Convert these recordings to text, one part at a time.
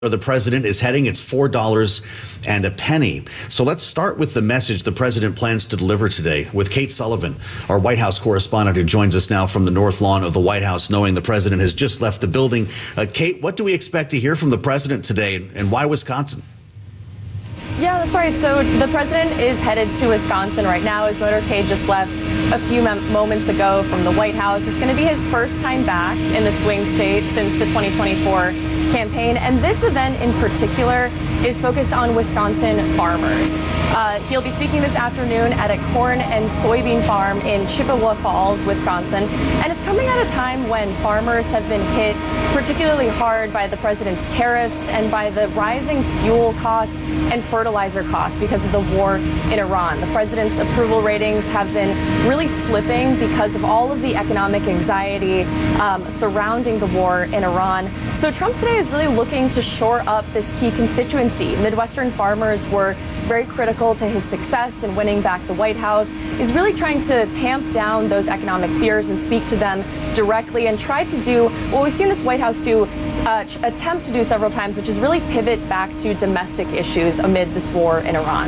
the president is heading. It's $4 and a penny. So let's start with the message the president plans to deliver today with Kate Sullivan, our White House correspondent, who joins us now from the North Lawn of the White House, knowing the president has just left the building. Kate, what do we expect to hear from the president today, and why Wisconsin? Yeah, that's right. So the president is headed to Wisconsin right now. His motorcade just left a few moments ago from the White House. It's going to be his first time back in the swing state since the 2024 campaign. And this event in particular is focused on Wisconsin farmers. He'll be speaking this afternoon at a corn and soybean farm in Chippewa Falls, Wisconsin. And it's coming at a time when farmers have been hit particularly hard by the president's tariffs and by the rising fuel costs and fertilizer costs because of the war in Iran. The president's approval ratings have been really slipping because of all of the economic anxiety surrounding the war in Iran. So Trump today is really looking to shore up this key constituency. Midwestern farmers were very critical to his success in winning back the White House. He's really trying to tamp down those economic fears and speak to them directly and try to do what we've seen this White House do, attempt to do several times, which is really pivot back to domestic issues amid this war in Iran.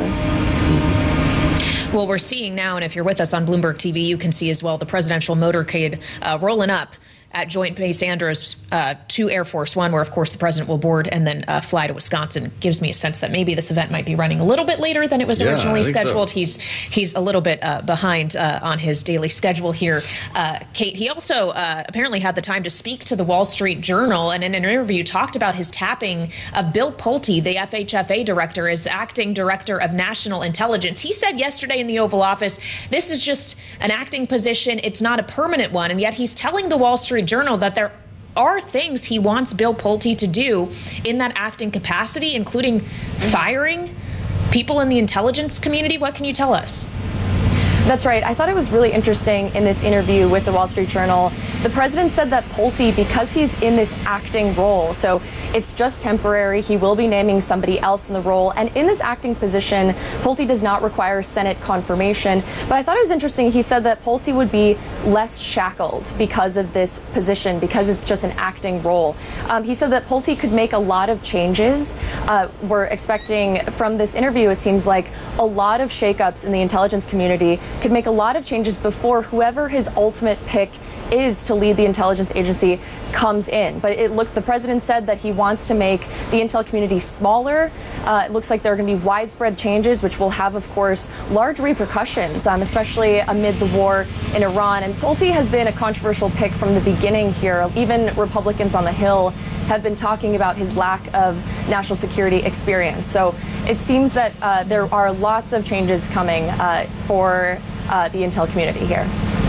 Well, we're seeing now, and if you're with us on Bloomberg TV, you can see as well the presidential motorcade rolling up at Joint Base Andrews to Air Force One, where, of course, the president will board and then fly to Wisconsin. Gives me a sense that maybe this event might be running a little bit later than it was originally scheduled. So. He's a little bit behind on his daily schedule here. Kate, he also apparently had the time to speak to the Wall Street Journal, and in an interview talked about his tapping of Bill Pulte, the FHFA director, as acting director of national intelligence. He said yesterday in the Oval Office, this is just an acting position. It's not a permanent one. And yet he's telling the Wall Street Journal that there are things he wants Bill Pulte to do in that acting capacity, including firing people in the intelligence community. What can you tell us? That's right. I thought it was really interesting in this interview with the Wall Street Journal. The president said that Pulte, because he's in this acting role, so it's just temporary, he will be naming somebody else in the role. And in this acting position, Pulte does not require Senate confirmation. But I thought it was interesting. He said that Pulte would be less shackled because of this position, because it's just an acting role. He said that Pulte could make a lot of changes. We're expecting from this interview, it seems like a lot of shakeups in the intelligence community, could make a lot of changes before whoever his ultimate pick is to lead the intelligence agency comes in. But the president said that he wants to make the intel community smaller. It looks like there are going to be widespread changes, which will have, of course, large repercussions, especially amid the war in Iran. And Pulte has been a controversial pick from the beginning here. Even Republicans on the Hill have been talking about his lack of national security experience. So it seems that there are lots of changes coming for the intel community here.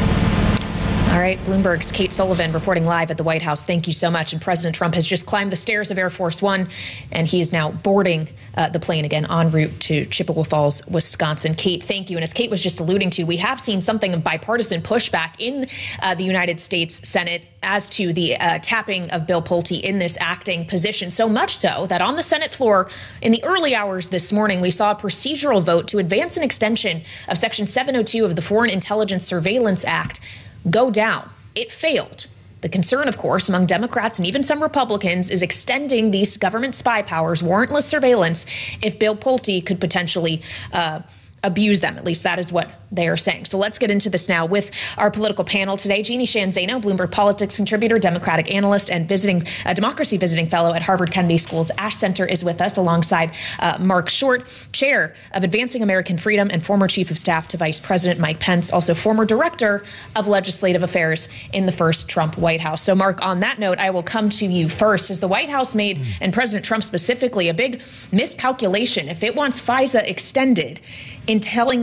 All right, Bloomberg's Kate Sullivan reporting live at the White House. Thank you so much. And President Trump has just climbed the stairs of Air Force One, and he is now boarding the plane again en route to Chippewa Falls, Wisconsin. Kate, thank you. And as Kate was just alluding to, we have seen something of bipartisan pushback in the United States Senate as to the tapping of Bill Pulte in this acting position. So much so that on the Senate floor in the early hours this morning, we saw a procedural vote to advance an extension of Section 702 of the Foreign Intelligence Surveillance Act go down. It failed. The concern, of course, among Democrats and even some Republicans is extending these government spy powers, warrantless surveillance, if Bill Pulte could potentially abuse them. At least that is what they are saying. So let's get into this now with our political panel today. Jeannie Sheehan Zaino, Bloomberg Politics contributor, Democratic analyst, and democracy visiting fellow at Harvard Kennedy School's Ash Center is with us, alongside Mark Short, chair of Advancing American Freedom and former chief of staff to Vice President Mike Pence, also former director of legislative affairs in the first Trump White House. So Mark, on that note, I will come to you first. Has the White House made, and President Trump specifically, a big miscalculation if it wants FISA extended in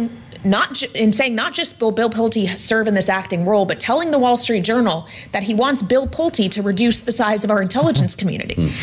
saying not just Bill Pulte serve in this acting role, but telling the Wall Street Journal that he wants Bill Pulte to reduce the size of our intelligence community?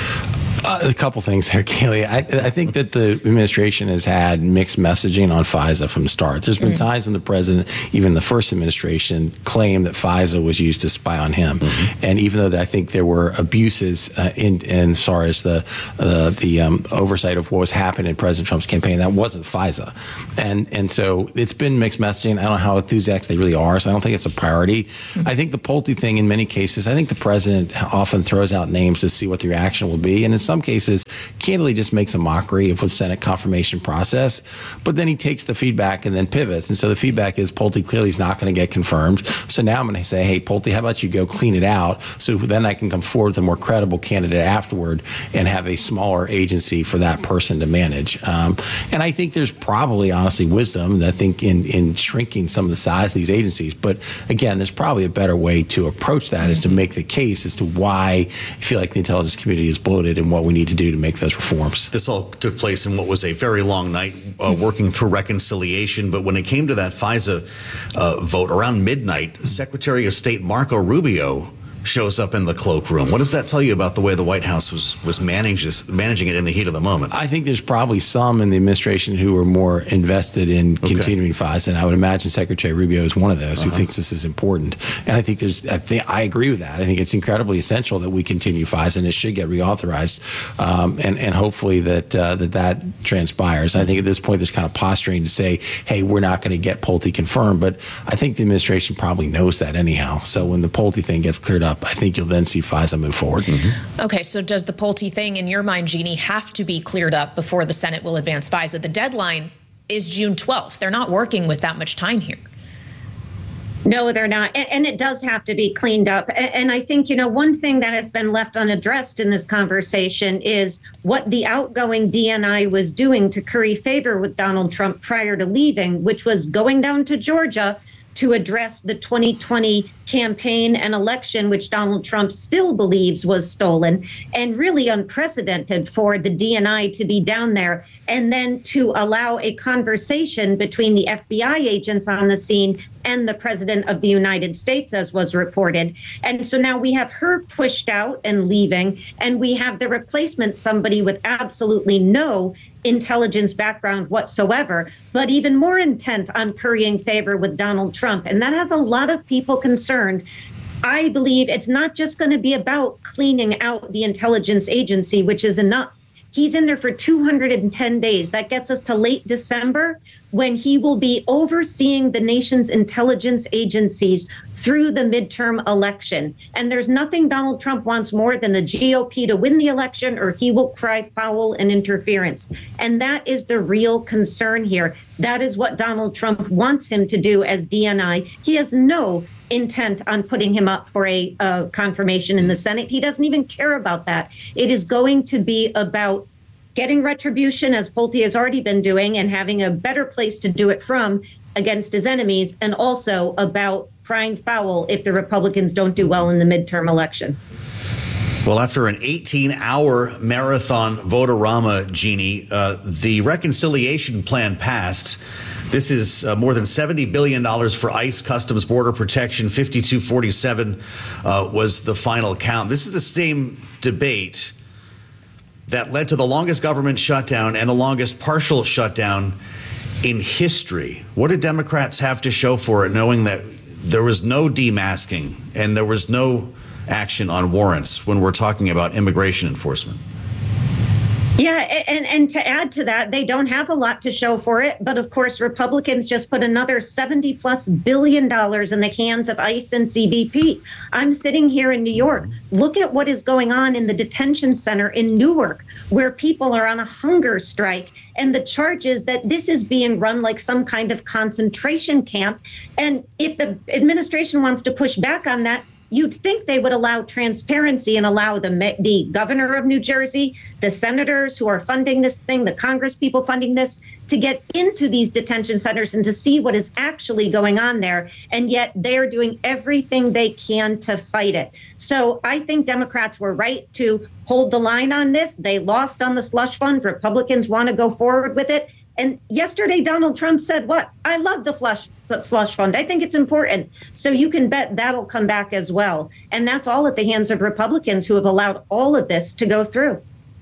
A couple things there, Kaylee. I think that the administration has had mixed messaging on FISA from the start. There's been times when the president, even the first administration, claimed that FISA was used to spy on him. And even though I think there were abuses in as far as the oversight of what was happening in President Trump's campaign, that wasn't FISA. And so it's been mixed messaging. I don't know how enthusiastic they really are, so I don't think it's a priority. I think the Pulte thing, in many cases, I think the president often throws out names to see what the reaction will be. And in some some cases, candidly just makes a mockery of the Senate confirmation process. But then he takes the feedback and then pivots. And so the feedback is Pulte clearly is not going to get confirmed. So now I'm going to say, hey, Pulte, how about you go clean it out so then I can come forward with a more credible candidate afterward and have a smaller agency for that person to manage. And I think there's probably, honestly, wisdom, I think, in shrinking some of the size of these agencies. But again, there's probably a better way to approach that is to make the case as to why I feel like the intelligence community is bloated and what we need to do to make those reforms. This all took place in what was a very long night working through reconciliation. But when it came to that FISA vote around midnight, Secretary of State Marco Rubio shows up in the cloakroom. What does that tell you about the way the White House was managing it in the heat of the moment? I think there's probably some in the administration who are more invested in continuing FISA, and I would imagine Secretary Rubio is one of those who thinks this is important. And I think I agree with that. I think it's incredibly essential that we continue FISA, and it should get reauthorized, and hopefully that transpires. I think at this point there's kind of posturing to say, hey, we're not going to get Pulte confirmed, but I think the administration probably knows that anyhow. So when the Pulte thing gets cleared up, I think you'll then see FISA move forward. Okay, so does the Pulte thing, in your mind, Jeannie, have to be cleared up before the Senate will advance FISA? The deadline is June 12th. They're not working with that much time here. No, they're not. And it does have to be cleaned up. And I think, one thing that has been left unaddressed in this conversation is what the outgoing DNI was doing to curry favor with Donald Trump prior to leaving, which was going down to Georgia to address the 2020 campaign and election, which Donald Trump still believes was stolen, and really unprecedented for the DNI to be down there, and then to allow a conversation between the FBI agents on the scene and the President of the United States, as was reported. And so now we have her pushed out and leaving, and we have the replacement, somebody with absolutely no intelligence background whatsoever, but even more intent on currying favor with Donald Trump. And that has a lot of people concerned. I believe it's not just going to be about cleaning out the intelligence agency, which is enough. He's in there for 210 days. That gets us to late December, when he will be overseeing the nation's intelligence agencies through the midterm election. And there's nothing Donald Trump wants more than the GOP to win the election, or he will cry foul and interference. And that is the real concern here. That is what Donald Trump wants him to do as DNI. He has no intent on putting him up for a confirmation in the Senate. He doesn't even care about that. It is going to be about getting retribution, as Pulte has already been doing, and having a better place to do it from against his enemies, and also about crying foul if the Republicans don't do well in the midterm election. Well, after an 18-hour marathon vote-a-rama, Jeannie, the reconciliation plan passed. This is more than $70 billion for ICE, Customs, Border Protection. 5247 was the final count. This is the same debate that led to the longest government shutdown and the longest partial shutdown in history. What did Democrats have to show for it, knowing that there was no demasking and there was no action on warrants when we're talking about immigration enforcement? Yeah, and to add to that, they don't have a lot to show for it. But of course, Republicans just put another $70+ billion in the hands of ICE and CBP. I'm sitting here in New York. Look at what is going on in the detention center in Newark, where people are on a hunger strike. And the charge is that this is being run like some kind of concentration camp. And if the administration wants to push back on that, you'd think they would allow transparency and allow the governor of New Jersey, the senators who are funding this thing, the Congress people funding this, to get into these detention centers and to see what is actually going on there. And yet they're doing everything they can to fight it. So I think Democrats were right to hold the line on this. They lost on the slush fund. Republicans want to go forward with it. And yesterday, Donald Trump said, what? I love the slush fund. I think it's important. So you can bet that'll come back as well. And that's all at the hands of Republicans who have allowed all of this to go through.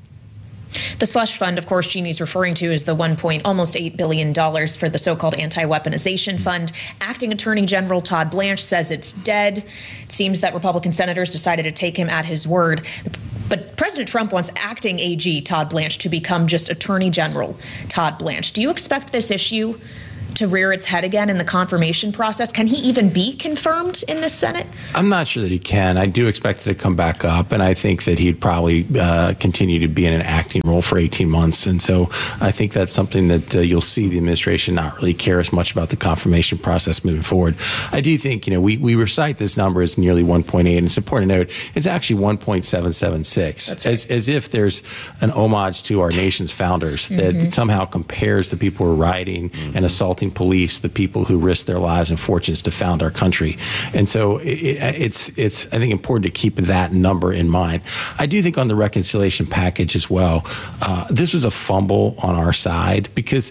The slush fund, of course, Jeannie's referring to is the almost $8 billion for the so-called anti-weaponization fund. Acting Attorney General Todd Blanche says it's dead. It seems that Republican senators decided to take him at his word. But President Trump wants acting AG Todd Blanche to become just Attorney General Todd Blanche. Do you expect this issue to rear its head again in the confirmation process? Can he even be confirmed in the Senate? I'm not sure that he can. I do expect it to come back up, and I think that he'd probably continue to be in an acting role for 18 months. And so I think that's something that you'll see the administration not really care as much about the confirmation process moving forward. I do think, we recite this number as nearly 1.8, and it's important to note it's actually 1.776, as if there's an homage to our nation's founders that somehow compares the people who are rioting and assaulting police, the people who risked their lives and fortunes to found our country. And so it's I think important to keep that number in mind. I do think on the reconciliation package as well, this was a fumble on our side, because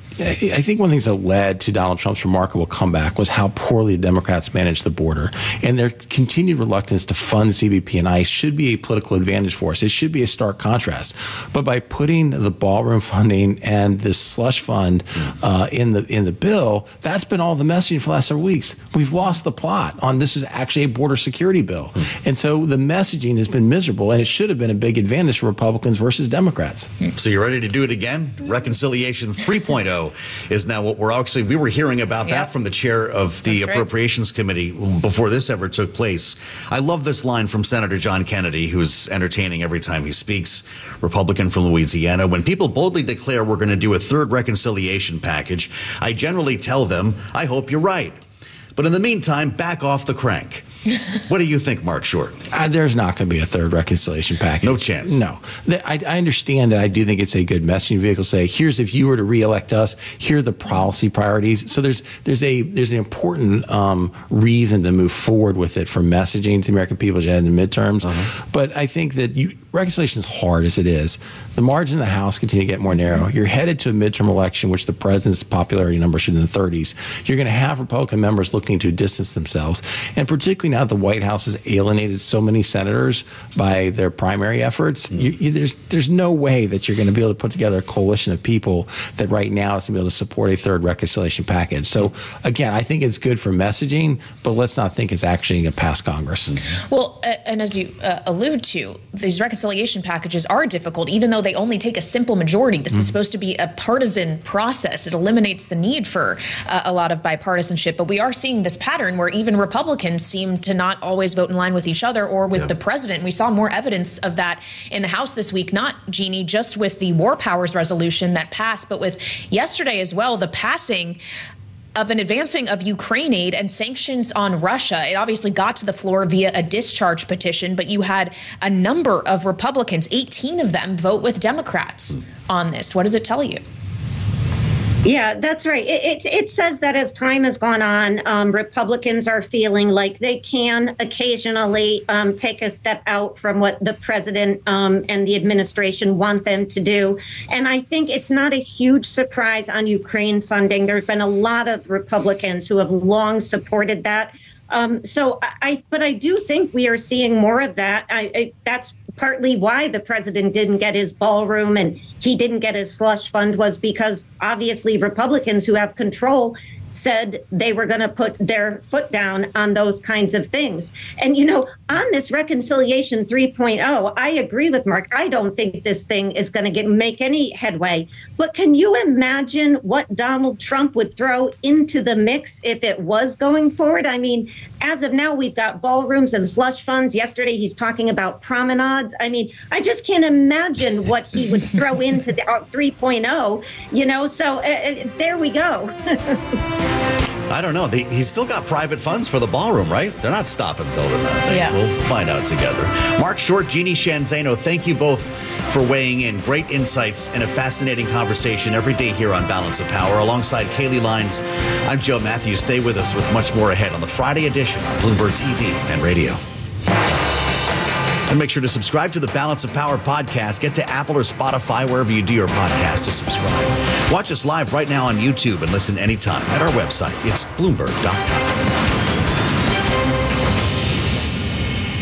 I think one of the things that led to Donald Trump's remarkable comeback was how poorly the Democrats managed the border. And their continued reluctance to fund CBP and ICE should be a political advantage for us. It should be a stark contrast. But by putting the ballroom funding and this slush fund in the bill, that's been all the messaging for the last several weeks. We've lost the plot on this is actually a border security bill. And so the messaging has been miserable, and it should have been a big advantage for Republicans versus Democrats. So you ready to do it again? Reconciliation 3.0 is now what we were hearing about that from the chair of the Appropriations Committee before this ever took place. I love this line from Senator John Kennedy, who's entertaining every time he speaks, Republican from Louisiana. When people boldly declare we're going to do a third reconciliation package, I generally tell them, I hope you're right. But in the meantime, back off the crank. What do you think, Mark Short? There's not going to be a third reconciliation package. No chance. No. I understand that. I do think it's a good messaging vehicle. Say, here's if you were to reelect us, here are the policy priorities. So there's an important reason to move forward with it for messaging to the American people as you head into midterms. But I think that reconciliation is hard as it is. The margins in the House continue to get more narrow. You're headed to a midterm election, which the president's popularity numbers should be in the 30s. You're going to have Republican members looking to distance themselves, and particularly now the White House has alienated so many senators by their primary efforts. There's no way that you're going to be able to put together a coalition of people that right now is going to be able to support a third reconciliation package. So again, I think it's good for messaging, but let's not think it's actually going to pass Congress. Well, and as you allude to, these reconciliation packages are difficult, even though they only take a simple majority. This is supposed to be a partisan process. It eliminates the need for a lot of bipartisanship. But we are seeing this pattern where even Republicans seem to not always vote in line with each other or with the president. We saw more evidence of that in the House this week, not, Jeannie, just with the war powers resolution that passed, but with yesterday as well, the passing of an advancing of Ukraine aid and sanctions on Russia. It obviously got to the floor via a discharge petition, but you had a number of Republicans, 18 of them, vote with Democrats on this. What does it tell you? Yeah, that's right. It says that as time has gone on, Republicans are feeling like they can occasionally take a step out from what the president and the administration want them to do. And I think it's not a huge surprise on Ukraine funding. There's been a lot of Republicans who have long supported that. But I do think we are seeing more of that. That's partly why the president didn't get his ballroom and he didn't get his slush fund, was because obviously Republicans who have control said they were going to put their foot down on those kinds of things. And, on this reconciliation 3.0, I agree with Mark. I don't think this thing is going to make any headway. But can you imagine what Donald Trump would throw into the mix if it was going forward? I mean, as of now, we've got ballrooms and slush funds. Yesterday, he's talking about promenades. I mean, I just can't imagine what he would throw into the 3.0, so there we go. I don't know. He's still got private funds for the ballroom, right? They're not stopping building that thing. Yeah. We'll find out together. Mark Short, Jeannie Sheehan Zaino, thank you both for weighing in. Great insights and a fascinating conversation every day here on Balance of Power. Alongside Kaylee Lines, I'm Joe Matthews. Stay with us with much more ahead on the Friday edition on Bloomberg TV and radio. And make sure to subscribe to the Balance of Power podcast. Get to Apple or Spotify, wherever you do your podcast, to subscribe. Watch us live right now on YouTube and listen anytime at our website. It's Bloomberg.com.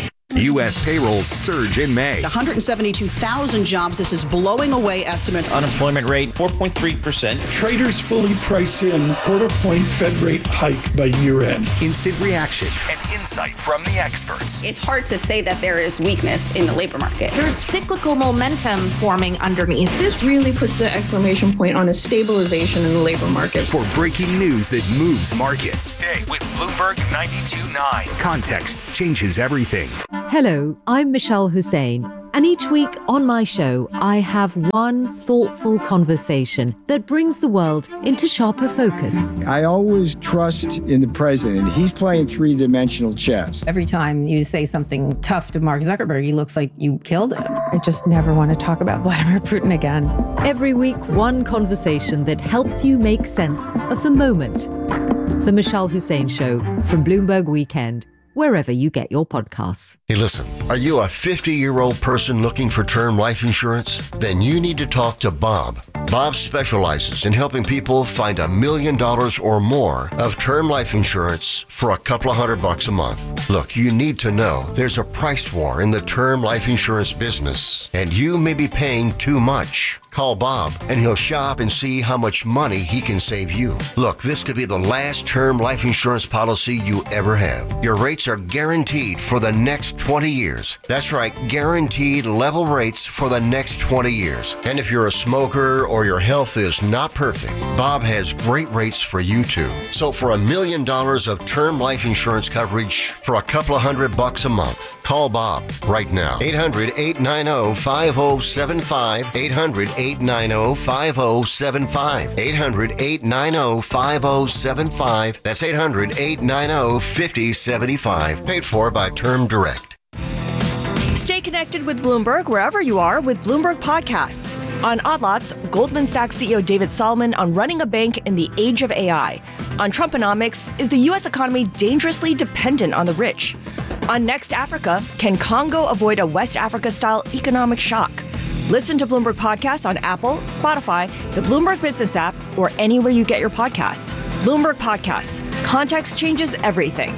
U.S. payrolls surge in May. 172,000 jobs. This is blowing away estimates. Unemployment rate 4.3%. Traders fully price in quarter-point Fed rate hike by year-end. Instant reaction and insight from the experts. It's hard to say that there is weakness in the labor market. There's cyclical momentum forming underneath. This really puts the exclamation point on a stabilization in the labor market. For breaking news that moves markets, stay with Bloomberg 92.9. Context changes everything. Hello, I'm Michelle Hussein, and each week on my show, I have one thoughtful conversation that brings the world into sharper focus. I always trust in the president. He's playing three-dimensional chess. Every time you say something tough to Mark Zuckerberg, he looks like you killed him. I just never want to talk about Vladimir Putin again. Every week, one conversation that helps you make sense of the moment. The Michelle Hussein Show from Bloomberg Weekend, wherever you get your podcasts. Hey, listen, are you a 50-year-old person looking for term life insurance? Then you need to talk to Bob. Bob specializes in helping people find $1 million or more of term life insurance for a couple of $100 a month. Look, you need to know there's a price war in the term life insurance business, and you may be paying too much. Call Bob, and he'll shop and see how much money he can save you. Look, this could be the last term life insurance policy you ever have. Your rates are guaranteed for the next 20 years. That's right, guaranteed level rates for the next 20 years. And if you're a smoker or your health is not perfect, Bob has great rates for you too. So for $1 million of term life insurance coverage for a couple of $100 a month, call Bob right now. 800-890-5075. 800-890-5075. 800-890-5075. That's 800-890-5075. Paid for by Term Direct. Stay connected with Bloomberg wherever you are with Bloomberg Podcasts. On Odd Lots, Goldman Sachs CEO David Solomon on running a bank in the age of AI. On Trumponomics, is the U.S. economy dangerously dependent on the rich? On Next Africa, can Congo avoid a West Africa-style economic shock? Listen to Bloomberg Podcasts on Apple, Spotify, the Bloomberg Business app, or anywhere you get your podcasts. Bloomberg Podcasts. Context changes everything.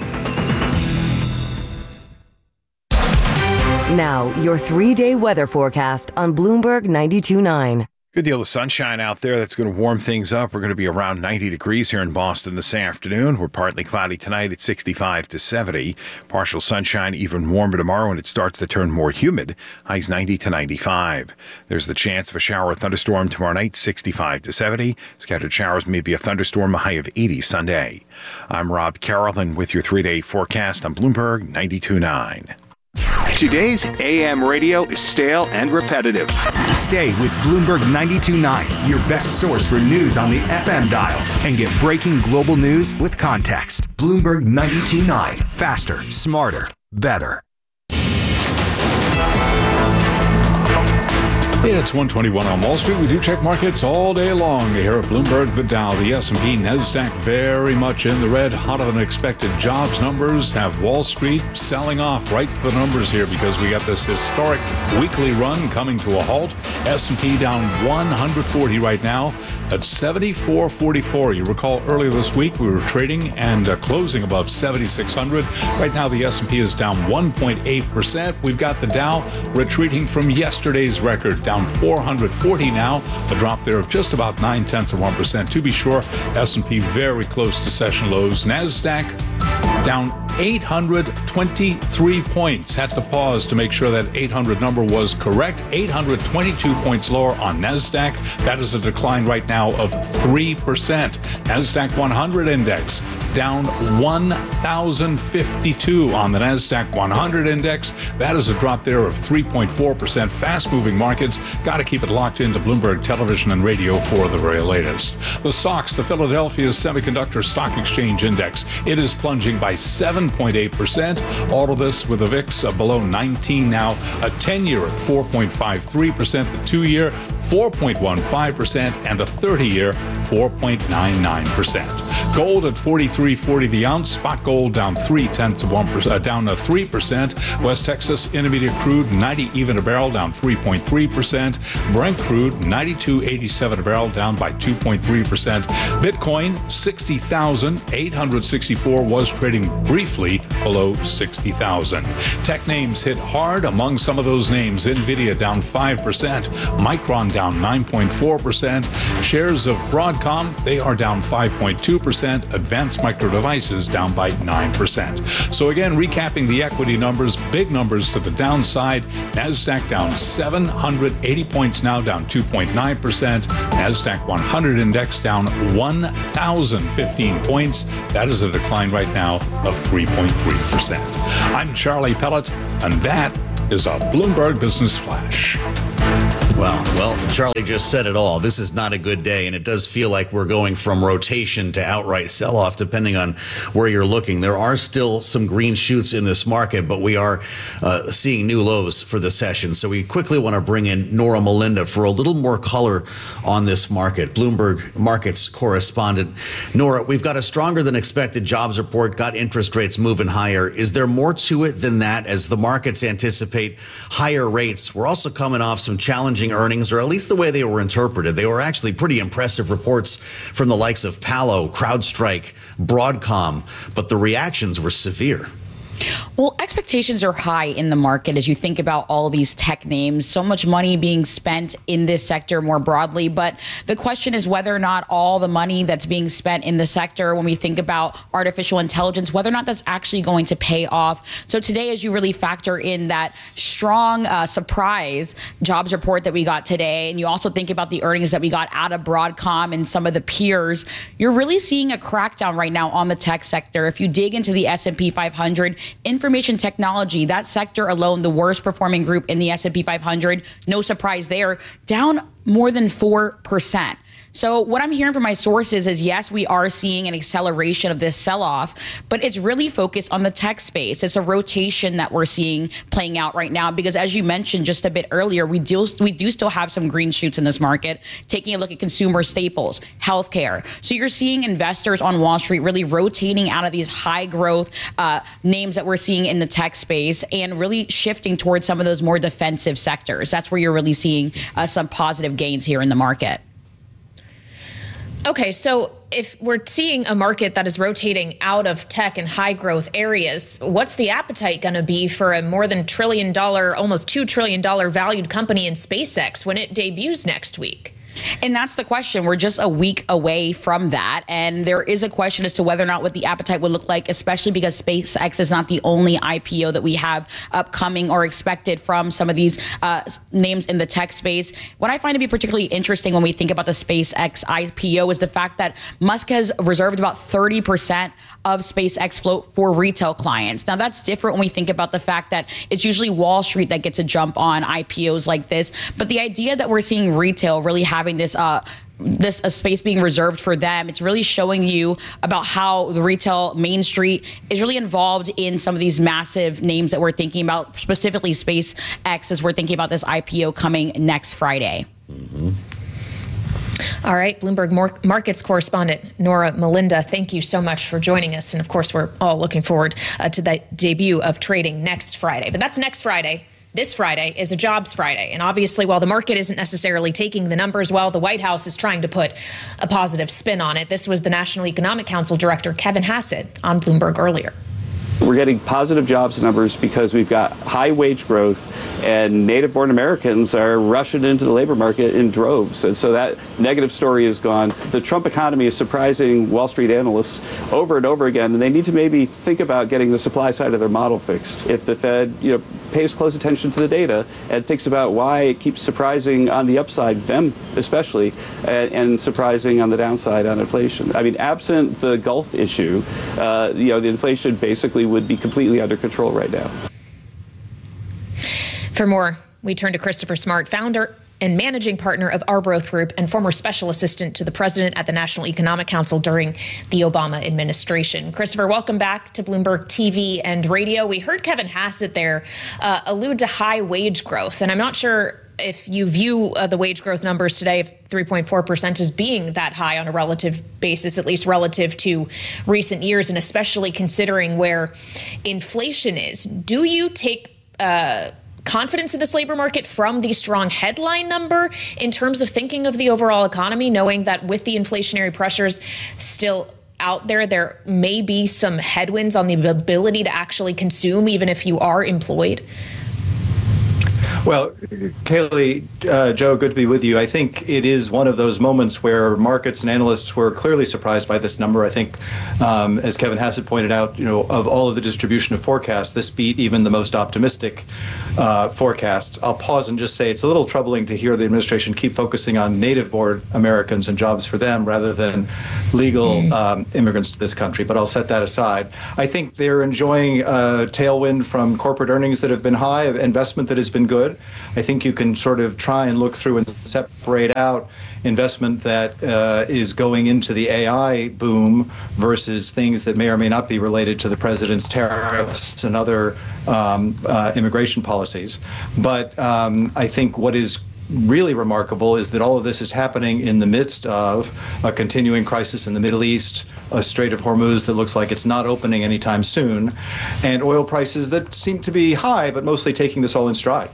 Now, your 3-day weather forecast on Bloomberg 92.9. Good deal of sunshine out there. That's going to warm things up. We're going to be around 90 degrees here in Boston this afternoon. We're partly cloudy tonight at 65 to 70. Partial sunshine, even warmer tomorrow, and it starts to turn more humid. Highs 90 to 95. There's the chance of a shower or thunderstorm tomorrow night, 65 to 70. Scattered showers, maybe a thunderstorm, a high of 80 Sunday. I'm Rob Carrollton with your 3-day forecast on Bloomberg 92.9. Today's AM radio is stale and repetitive. Stay with Bloomberg 92.9, your best source for news on the FM dial, and get breaking global news with context. Bloomberg 92.9, faster, smarter, better. It's 1:21 on Wall Street. We do check markets all day long here at Bloomberg. The Dow, the S&P, NASDAQ very much in the red. Hotter than expected jobs numbers have Wall Street selling off right to the numbers here because we got this historic weekly run coming to a halt. S&P down 140 right now at 74.44. You recall earlier this week we were trading and closing above 7,600. Right now the S&P is down 1.8%. We've got the Dow retreating from yesterday's record, down 440 now, a drop there of just about 0.9%. To be sure, S&P very close to session lows. NASDAQ down 823 points. Had to pause to make sure that 800 number was correct. 822 points lower on NASDAQ. That is a decline right now of 3%. NASDAQ 100 index down 1,052 on the NASDAQ 100 index. That is a drop there of 3.4%. Fast-moving markets. Got to keep it locked into Bloomberg Television and Radio for the very latest. The SOX, the Philadelphia Semiconductor Stock Exchange Index, it is plunging by 7.8%. All of this with a VIX below 19 now. A 10-year at 4.53%. The 2-year 4.15%, and a 30-year 4.99%. Gold at $43.40 the ounce. Spot gold down 0.3%, down 3%. West Texas Intermediate crude 90 even a barrel, down 3.3%. Brent crude 92.87 a barrel, down by 2.3%. Bitcoin 60,864 was trading briefly below 60,000. Tech names hit hard. Among some of those names, Nvidia down 5%, Micron down 9.4%. Shares of Broadcom, they are down 5.2%. Advanced Micro Devices down by 9%. So again, recapping the equity numbers, big numbers to the downside. Nasdaq down 780 points now, down 2.9%. Nasdaq 100 index down 1,015 points. That is a decline right now of 3.3%. I'm Charlie Pellet, and that is a Bloomberg Business Flash. Well, Charlie just said it all. This is not a good day, and it does feel like we're going from rotation to outright sell-off, depending on where you're looking. There are still some green shoots in this market, but we are seeing new lows for the session. So we quickly want to bring in Nora Melinda for a little more color on this market. Bloomberg Markets correspondent. Nora, we've got a stronger than expected jobs report, got interest rates moving higher. Is there more to it than that as the markets anticipate higher rates? We're also coming off some challenging earnings, or at least the way they were interpreted. They were actually pretty impressive reports from the likes of Palo, CrowdStrike, Broadcom, but the reactions were severe. Well, expectations are high in the market as you think about all these tech names. So much money being spent in this sector more broadly. But the question is whether or not all the money that's being spent in the sector, when we think about artificial intelligence, whether or not that's actually going to pay off. So today, as you really factor in that strong surprise jobs report that we got today, and you also think about the earnings that we got out of Broadcom and some of the peers, you're really seeing a crackdown right now on the tech sector. If you dig into the S&P 500, information technology, that sector alone, the worst performing group in the S&P 500, no surprise there, down more than 4%. So what I'm hearing from my sources is, yes, we are seeing an acceleration of this sell-off, but it's really focused on the tech space. It's a rotation that we're seeing playing out right now, because as you mentioned just a bit earlier, we do still have some green shoots in this market, taking a look at consumer staples, healthcare. So you're seeing investors on Wall Street really rotating out of these high growth names that we're seeing in the tech space and really shifting towards some of those more defensive sectors. That's where you're really seeing some positive gains here in the market. Okay, so if we're seeing a market that is rotating out of tech and high growth areas, what's the appetite going to be for a more than $1 trillion, almost $2 trillion valued company in SpaceX when it debuts next week? And that's the question. We're just a week away from that. And there is a question as to whether or not what the appetite would look like, especially because SpaceX is not the only IPO that we have upcoming or expected from some of these names in the tech space. What I find to be particularly interesting when we think about the SpaceX IPO is the fact that Musk has reserved about 30% of SpaceX float for retail clients. Now, that's different when we think about the fact that it's usually Wall Street that gets a jump on IPOs like this. But the idea that we're seeing retail really having this space being reserved for them, it's really showing you about how the retail Main Street is really involved in some of these massive names that we're thinking about, specifically SpaceX, as we're thinking about this IPO coming next Friday. Mm-hmm. All right, Bloomberg Markets correspondent Nora Melinda, thank you so much for joining us. And of course, we're all looking forward to the debut of trading next Friday. But that's next Friday. This Friday is a jobs Friday. And obviously, while the market isn't necessarily taking the numbers well, the White House is trying to put a positive spin on it. This was the National Economic Council Director Kevin Hassett on Bloomberg earlier. We're getting positive jobs numbers because we've got high wage growth and native-born Americans are rushing into the labor market in droves. And so that negative story is gone. The Trump economy is surprising Wall Street analysts over and over again, and they need to maybe think about getting the supply side of their model fixed. If the Fed, pays close attention to the data and thinks about why it keeps surprising on the upside, them especially, and surprising on the downside on inflation. I mean, absent the Gulf issue, the inflation basically would be completely under control right now. For more, we turn to Christopher Smart, founder and managing partner of Arbroath Group and former special assistant to the president at the National Economic Council during the Obama administration. Christopher, welcome back to Bloomberg TV and radio. We heard Kevin Hassett there allude to high wage growth, and I'm not sure if you view the wage growth numbers today of 3.4% as being that high on a relative basis, at least relative to recent years, and especially considering where inflation is. Do you take confidence in this labor market from the strong headline number in terms of thinking of the overall economy, knowing that with the inflationary pressures still out there, there may be some headwinds on the ability to actually consume, even if you are employed? Well, Kayleigh, Joe, good to be with you. I think it is one of those moments where markets and analysts were clearly surprised by this number. I think, as Kevin Hassett pointed out, of all of the distribution of forecasts, this beat even the most optimistic forecasts. I'll pause and just say it's a little troubling to hear the administration keep focusing on native-born Americans and jobs for them rather than legal immigrants to this country. But I'll set that aside. I think they're enjoying a tailwind from corporate earnings that have been high, investment that has been good. I think you can sort of try and look through and separate out investment that is going into the AI boom versus things that may or may not be related to the president's tariffs and other immigration policies. But I think what is really remarkable is that all of this is happening in the midst of a continuing crisis in the Middle East, a Strait of Hormuz that looks like it's not opening anytime soon, and oil prices that seem to be high, but mostly taking this all in stride.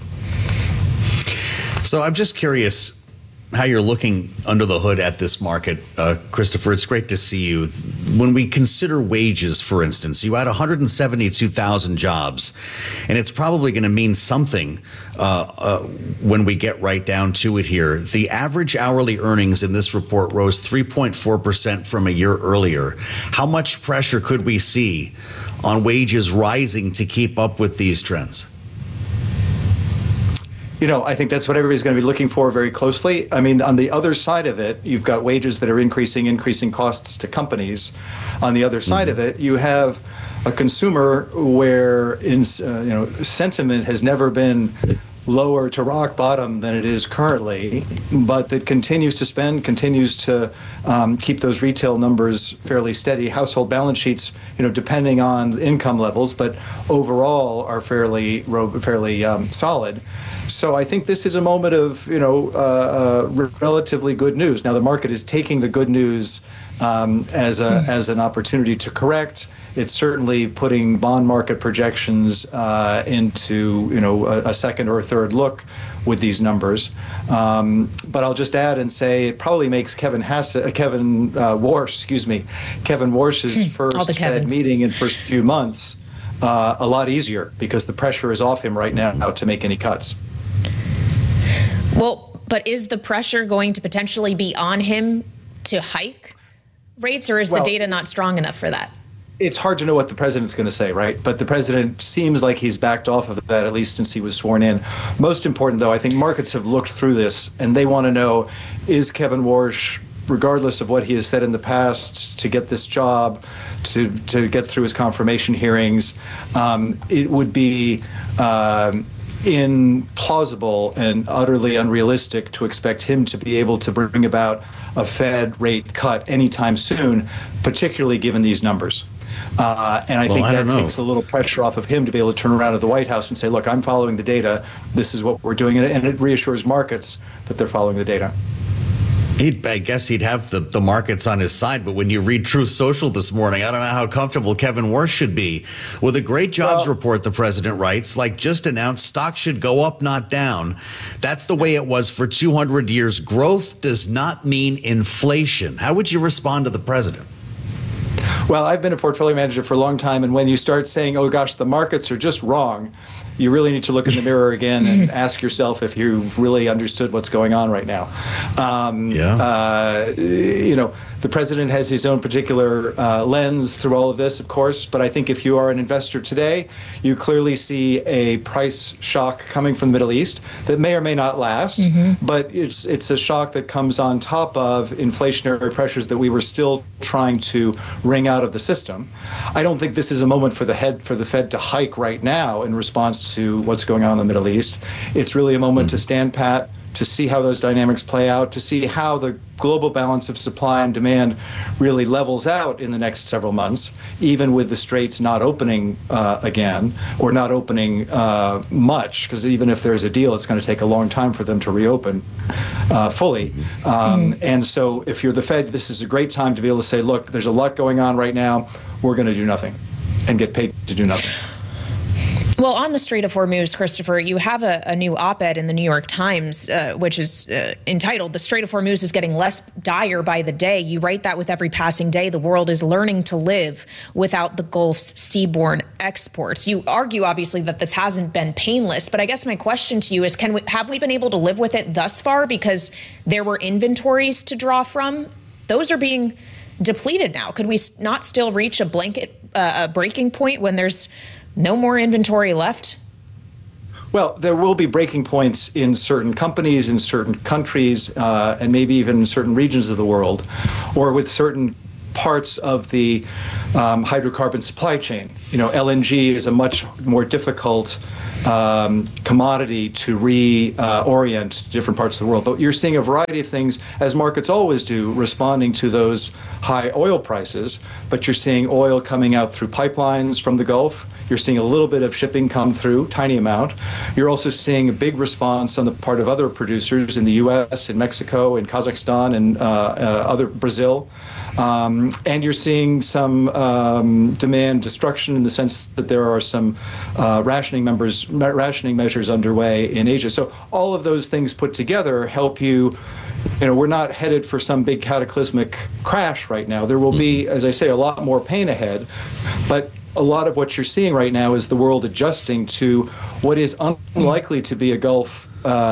So I'm just curious how you're looking under the hood at this market. Christopher, it's great to see you. When we consider wages, for instance, you had 172,000 jobs, and it's probably going to mean something when we get right down to it here. The average hourly earnings in this report rose 3.4% from a year earlier. How much pressure could we see on wages rising to keep up with these trends? I think that's what everybody's going to be looking for very closely. I mean, on the other side of it, you've got wages that are increasing costs to companies. On the other side of it, you have a consumer where sentiment has never been lower to rock bottom than it is currently, but that continues to spend, continues to keep those retail numbers fairly steady. Household balance sheets, depending on income levels, but overall are fairly solid. So I think this is a moment of, relatively good news. Now the market is taking the good news as an opportunity to correct. It's certainly putting bond market projections into a second or third look with these numbers. But I'll just add and say it probably makes Kevin Warsh's first Fed meeting in first few months a lot easier because the pressure is off him right now to make any cuts. Well, but is the pressure going to potentially be on him to hike rates, or is the data not strong enough for that? It's hard to know what the president's going to say, right? But the president seems like he's backed off of that, at least since he was sworn in. Most important, though, I think markets have looked through this, and they want to know, is Kevin Warsh, regardless of what he has said in the past, to get this job, to get through his confirmation hearings, it would be implausible and utterly unrealistic to expect him to be able to bring about a Fed rate cut anytime soon, particularly given these numbers. And I think that takes a little pressure off of him to be able to turn around to the White House and say, look, I'm following the data. This is what we're doing. And it reassures markets that they're following the data. I guess he'd have the markets on his side, but when you read Truth Social this morning, I don't know how comfortable Kevin Warsh should be. With a great jobs report, the president writes, like just announced, stocks should go up, not down. That's the way it was for 200 years. Growth does not mean inflation. How would you respond to the president? Well, I've been a portfolio manager for a long time, and when you start saying, oh gosh, the markets are just wrong, you really need to look in the mirror again and ask yourself if you've really understood what's going on right now. The president has his own particular lens through all of this, of course, but I think if you are an investor today, you clearly see a price shock coming from the Middle East that may or may not last, but it's a shock that comes on top of inflationary pressures that we were still trying to wring out of the system. I don't think this is a moment for the Fed to hike right now in response to what's going on in the Middle East. It's really a moment to stand pat, to see how those dynamics play out, to see how the global balance of supply and demand really levels out in the next several months, even with the straits not opening again, or not opening much, because even if there's a deal, it's going to take a long time for them to reopen fully. And so if you're the Fed, this is a great time to be able to say, look, there's a lot going on right now. We're going to do nothing and get paid to do nothing. Well, on the Strait of Hormuz, Christopher, you have a new op-ed in the New York Times, which is entitled, "The Strait of Hormuz is getting less dire by the day." You write that with every passing day, the world is learning to live without the Gulf's seaborne exports. You argue, obviously, that this hasn't been painless, but I guess my question to you is, have we been able to live with it thus far because there were inventories to draw from? Those are being depleted now. Could we not still reach a breaking point when there's no more inventory left? Well, there will be breaking points in certain companies, in certain countries, and maybe even in certain regions of the world, or with certain parts of the hydrocarbon supply chain. You know, LNG is a much more difficult commodity to reorient to different parts of the world. But you're seeing a variety of things, as markets always do, responding to those high oil prices. But you're seeing oil coming out through pipelines from the Gulf. You're seeing a little bit of shipping come through, tiny amount. You're also seeing a big response on the part of other producers in the U.S., in Mexico, in Kazakhstan, and other Brazil. And you're seeing some demand destruction in the sense that there are some rationing measures underway in Asia. So all of those things put together help you. You know, we're not headed for some big cataclysmic crash right now. There will be, as I say, a lot more pain ahead, but a lot of what you're seeing right now is the world adjusting to what is unlikely to be a Gulf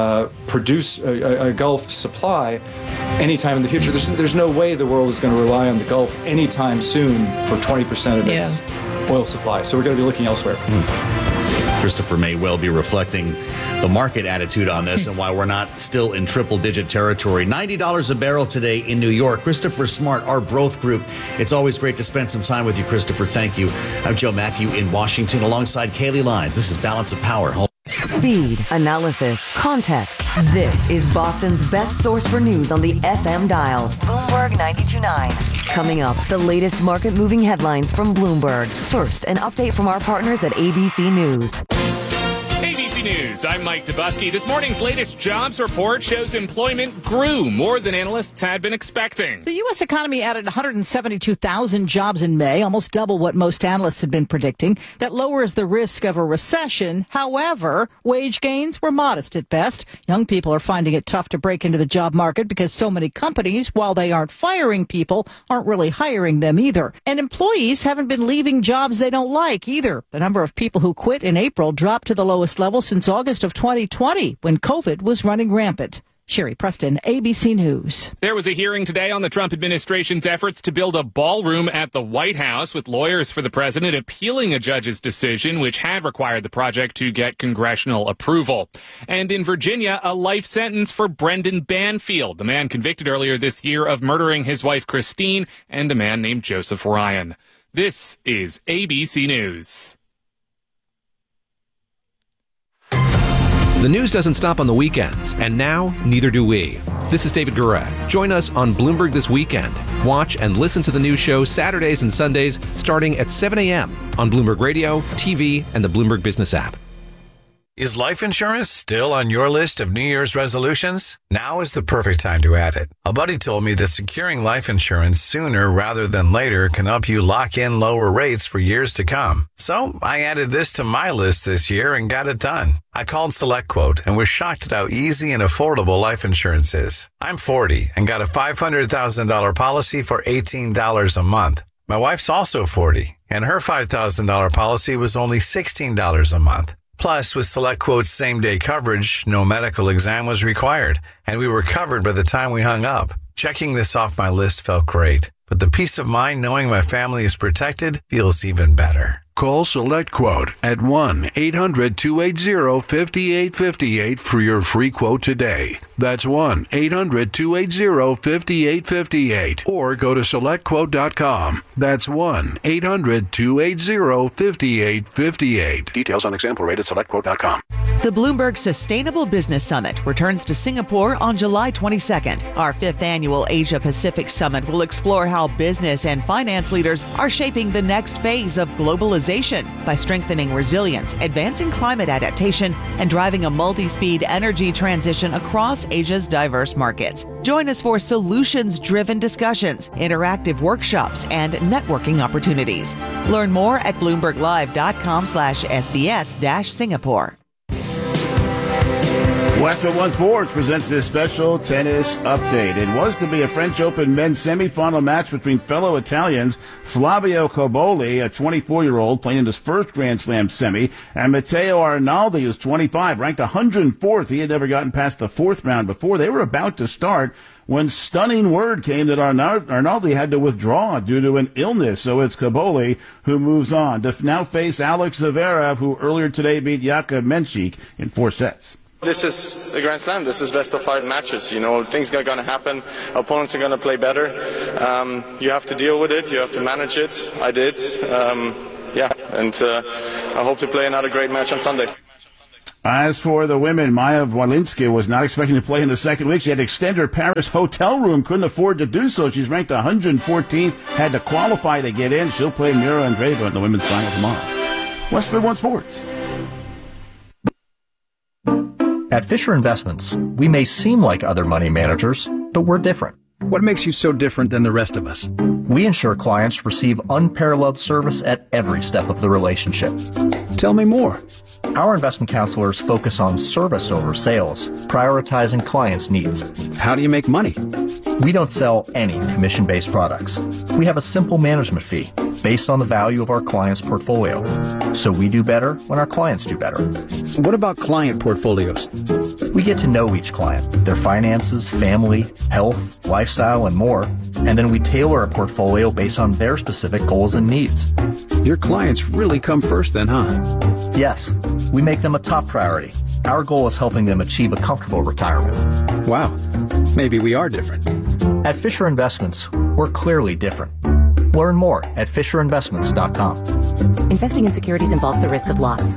a Gulf supply anytime in the future. There's no way the world is going to rely on the Gulf anytime soon for 20% of its oil supply. So we're going to be looking elsewhere. Christopher may well be reflecting the market attitude on this and why we're not still in triple-digit territory. $90 a barrel today in New York. Christopher Smart, our Broth Group. It's always great to spend some time with you, Christopher. Thank you. I'm Joe Matthew in Washington alongside Kaylee Lyons. This is Balance of Power. Speed, analysis, context. This is Boston's best source for news on the FM dial. Bloomberg 92.9. Coming up, the latest market-moving headlines from Bloomberg. First, an update from our partners at ABC News. ABC News, I'm Mike Dubusky. This morning's latest jobs report shows employment grew more than analysts had been expecting. The U.S. economy added 172,000 jobs in May, almost double what most analysts had been predicting. That lowers the risk of a recession. However, wage gains were modest at best. Young people are finding it tough to break into the job market because so many companies, while they aren't firing people, aren't really hiring them either. And employees haven't been leaving jobs they don't like either. The number of people who quit in April dropped to the lowest level since August of 2020, when COVID was running rampant. Sherry Preston, ABC News. There was a hearing today on the Trump administration's efforts to build a ballroom at the White House, with lawyers for the president appealing a judge's decision, which had required the project to get congressional approval. And in Virginia, a life sentence for Brendan Banfield, the man convicted earlier this year of murdering his wife Christine and a man named Joseph Ryan. This is ABC News. The news doesn't stop on the weekends, and now neither do we. This is David Gura. Join us on Bloomberg This Weekend. Watch and listen to the news show Saturdays and Sundays starting at 7 a.m. on Bloomberg Radio, TV, and the Bloomberg Business app. Is life insurance still on your list of New Year's resolutions? Now is the perfect time to add it. A buddy told me that securing life insurance sooner rather than later can help you lock in lower rates for years to come. So I added this to my list this year and got it done. I called SelectQuote and was shocked at how easy and affordable life insurance is. I'm 40 and got a $500,000 policy for $18 a month. My wife's also 40 and her $5,000 policy was only $16 a month. Plus, with SelectQuote's same-day coverage, no medical exam was required, and we were covered by the time we hung up. Checking this off my list felt great, but the peace of mind knowing my family is protected feels even better. Call SelectQuote at 1-800-280-5858 for your free quote today. That's 1-800-280-5858. Or go to SelectQuote.com. That's 1-800-280-5858. Details on example rate at SelectQuote.com. The Bloomberg Sustainable Business Summit returns to Singapore on July 22nd. Our 5th annual Asia Pacific Summit will explore how business and finance leaders are shaping the next phase of globalization by strengthening resilience, advancing climate adaptation, and driving a multi-speed energy transition across Asia's diverse markets. Join us for solutions-driven discussions, interactive workshops, and networking opportunities. Learn more at bloomberglive.com/SBS-Singapore. Westwood One Sports presents this special tennis update. It was to be a French Open men's semifinal match between fellow Italians Flavio Cobolli, a 24-year-old playing in his first Grand Slam semi, and Matteo Arnaldi, who's 25, ranked 104th. He had never gotten past the 4th round before. They were about to start when stunning word came that Arnaldi had to withdraw due to an illness. So it's Cobolli who moves on to now face Alex Zverev, who earlier today beat Jakub Menchik in 4 sets. This is a Grand Slam. This is best of 5 matches. You know, things are going to happen. Opponents are going to play better. You have to deal with it. You have to manage it. I did. I hope to play another great match on Sunday. As for the women, Maya Wolińska was not expecting to play in the second week. She had to extend her Paris hotel room, couldn't afford to do so. She's ranked 114th, had to qualify to get in. She'll play Mira Andreeva in the women's final tomorrow. Westwood One Sports. At Fisher Investments, we may seem like other money managers, but we're different. What makes you so different than the rest of us? We ensure clients receive unparalleled service at every step of the relationship. Tell me more. Our investment counselors focus on service over sales, prioritizing clients' needs. How do you make money? We don't sell any commission-based products. We have a simple management fee based on the value of our client's portfolio. So we do better when our clients do better. What about client portfolios? We get to know each client, their finances, family, health, lifestyle, and more, and then we tailor a portfolio based on their specific goals and needs. Your clients really come first then, huh? Yes, we make them a top priority. Our goal is helping them achieve a comfortable retirement. Wow, maybe we are different. At Fisher Investments, we're clearly different. Learn more at FisherInvestments.com. Investing in securities involves the risk of loss.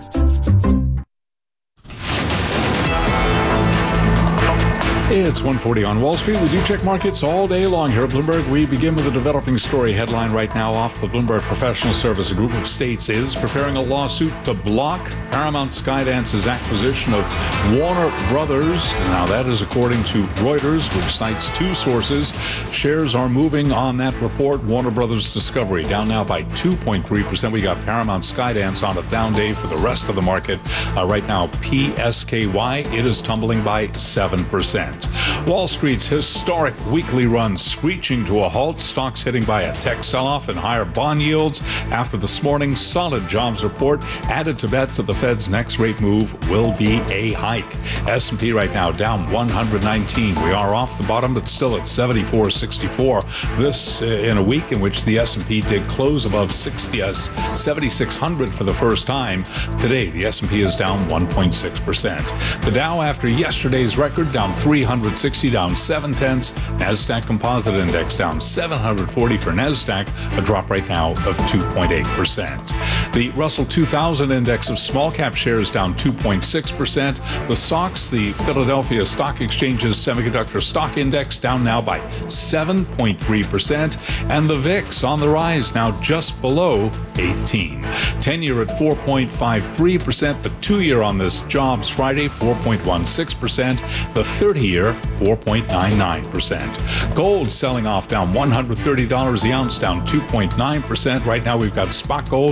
It's 1:40 on Wall Street. We do check markets all day long here at Bloomberg. We begin with a developing story headline right now off the Bloomberg Professional Service. A group of states is preparing a lawsuit to block Paramount Skydance's acquisition of Warner Brothers. Now, that is according to Reuters, which cites 2 sources. Shares are moving on that report. Warner Brothers Discovery down now by 2.3%. We got Paramount Skydance on a down day for the rest of the market. Right now, PSKY, it is tumbling by 7%. Wall Street's historic weekly run screeching to a halt. Stocks hitting by a tech sell-off and higher bond yields after this morning's solid jobs report added to bets that the Fed's next rate move will be a hike. S&P right now down 119. We are off the bottom, but still at 74.64. This in a week in which the S&P did close above 7,600 for the first time. Today, the S&P is down 1.6%. The Dow, after yesterday's record, down 360, down 0.7. NASDAQ Composite Index down 740 for NASDAQ, a drop right now of 2.8%. The Russell 2000 Index of small cap shares down 2.6%. The SOX, the Philadelphia Stock Exchange's Semiconductor Stock Index, down now by 7.3%. And the VIX on the rise, now just below 18. 10-year at 4.53%. The 2-year on this Jobs Friday, 4.16%. The 30-year, 4.99%. Gold selling off down $130 the ounce, down 2.9%. Right now we've got spot gold,